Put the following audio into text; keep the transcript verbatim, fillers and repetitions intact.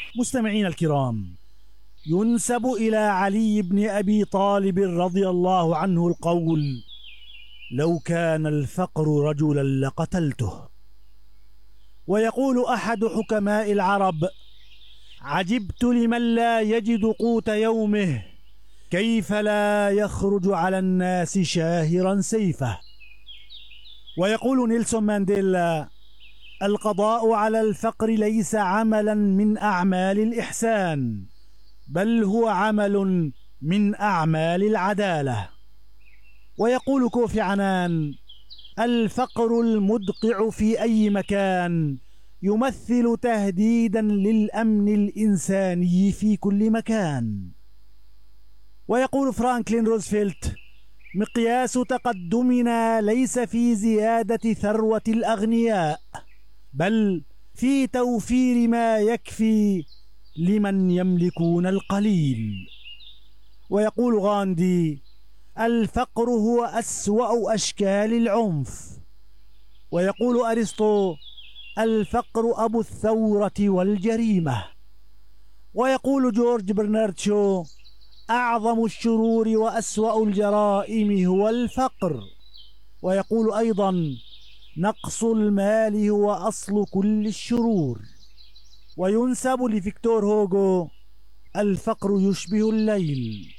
مستمعين الكرام، ينسب إلى علي بن أبي طالب رضي الله عنه القول: لو كان الفقر رجلا لقتلته. ويقول أحد حكماء العرب: عجبت لمن لا يجد قوت يومه، كيف لا يخرج على الناس شاهرا سيفه. ويقول نيلسون مانديلا: القضاء على الفقر ليس عملا من أعمال الإحسان، بل هو عمل من أعمال العدالة. ويقول كوفي عنان: الفقر المدقع في أي مكان يمثل تهديدا للأمن الإنساني في كل مكان. ويقول فرانكلين روزفلت: مقياس تقدمنا ليس في زيادة ثروة الأغنياء، بل في توفير ما يكفي لمن يملكون القليل. ويقول غاندي: الفقر هو أسوأ أشكال العنف. ويقول أرسطو: الفقر أبو الثورة والجريمة. ويقول جورج برنارد شو: أعظم الشرور وأسوأ الجرائم هو الفقر. ويقول أيضا: نقص المال هو أصل كل الشرور. وينسب لفيكتور هوغو: الفقر يشبه الليل،